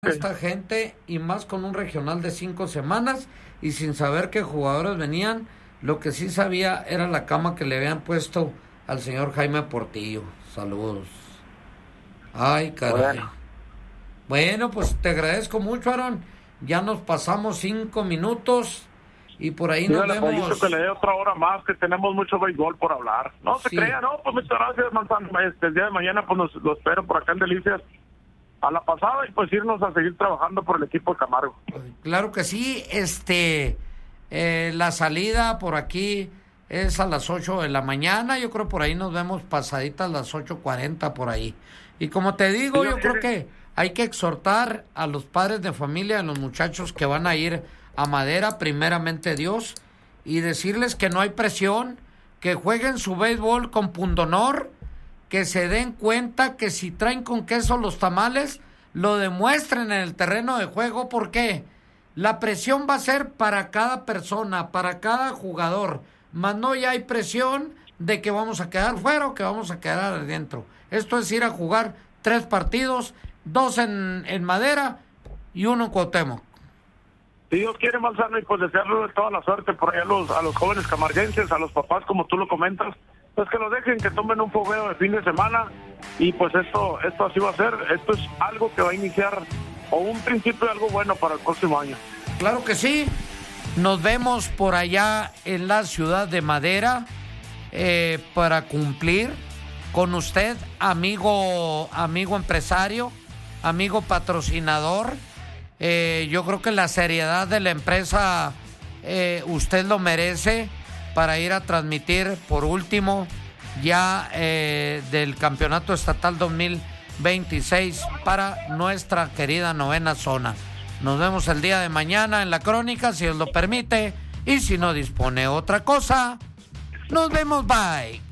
esta gente y más con un regional de 5 semanas y sin saber qué jugadores venían. Lo que sí sabía era la cama que le habían puesto al señor Jaime Portillo. Saludos. Ay, caray. Bueno, pues te agradezco mucho, Aaron. Ya nos pasamos 5 minutos y por ahí nos vemos. Que le dé otra hora más, que tenemos mucho béisbol por hablar. No se crea, no, pues muchas gracias, Manzano. El día de mañana pues lo espero por acá en Delicias a la pasada y pues irnos a seguir trabajando por el equipo de Camargo. Claro que sí, la salida por aquí es a las 8 de la mañana, yo creo por ahí nos vemos pasaditas las 8:40 por ahí. Y como te digo, yo creo que hay que exhortar a los padres de familia, a los muchachos que van a ir a Madera, primeramente Dios, y decirles que no hay presión, que jueguen su béisbol con pundonor, que se den cuenta que si traen con queso los tamales, lo demuestren en el terreno de juego, porque la presión va a ser para cada persona, para cada jugador, mas no ya hay presión de que vamos a quedar fuera o que vamos a quedar adentro. Esto es ir a jugar 3 partidos, 2 en Madera y 1 en Cuauhtémoc. Si Dios quiere, Manzano, y pues desearle toda la suerte por ahí a los jóvenes camarguenses, a los papás, como tú lo comentas, pues que los dejen, que tomen un fogueo de fin de semana, y pues esto así va a ser. Esto es algo que va a iniciar, o un principio de algo bueno para el próximo año. Claro que sí. Nos vemos por allá en la ciudad de Madera para cumplir con usted, amigo empresario, amigo patrocinador. Yo creo que la seriedad de la empresa usted lo merece para ir a transmitir por último ya del campeonato estatal 2026 para nuestra querida 9ª zona. Nos vemos el día de mañana en la crónica, si Dios lo permite, y si no dispone otra cosa, nos vemos, bye.